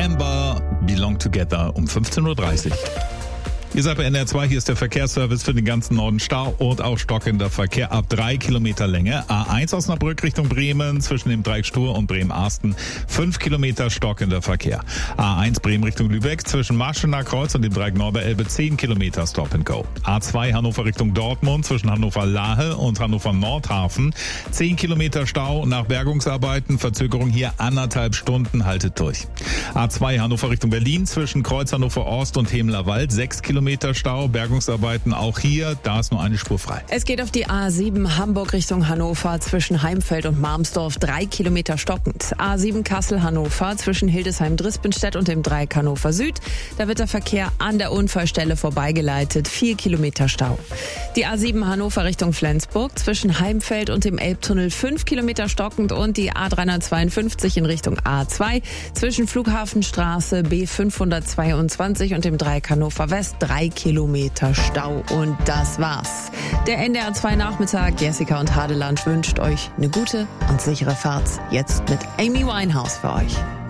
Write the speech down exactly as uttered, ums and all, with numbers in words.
Amber, Belong Together um fünfzehn Uhr dreißig. Ihr seid bei N R zwei, hier ist der Verkehrsservice für den ganzen Norden. Stau und auch stockender Verkehr ab drei Kilometer Länge. A eins Osnabrück Richtung Bremen zwischen dem Dreieck Stur und Bremen-Arsten fünf Kilometer stockender Verkehr. A eins Bremen Richtung Lübeck zwischen Marschener Kreuz und dem Dreieck Norderelbe zehn Kilometer Stop and Go. A zwei Hannover Richtung Dortmund zwischen Hannover-Lahe und Hannover-Nordhafen zehn Kilometer Stau nach Bergungsarbeiten. Verzögerung hier anderthalb Stunden, haltet durch. A zwei Hannover Richtung Berlin zwischen Kreuz Hannover-Ost und Hemlerwald sechs Kilometer Stau, Bergungsarbeiten auch hier, da ist nur eine Spur frei. Es geht auf die A sieben Hamburg Richtung Hannover zwischen Heimfeld und Marmsdorf drei Kilometer stockend. A sieben Kassel-Hannover zwischen Hildesheim-Drispenstedt und dem Dreieck Hannover Süd. Da wird der Verkehr an der Unfallstelle vorbeigeleitet, vier Kilometer Stau. Die A sieben Hannover Richtung Flensburg zwischen Heimfeld und dem Elbtunnel fünf Kilometer stockend und die A dreihundertzweiundfünfzig in Richtung A zwei zwischen Flughafenstraße B fünfhundertzweiundzwanzig und dem Dreieck Hannover West drei Kilometer Stau. Und das war's. Der N D R zwei Nachmittag. Jessica und Hadeland wünscht euch eine gute und sichere Fahrt. Jetzt mit Amy Winehouse für euch.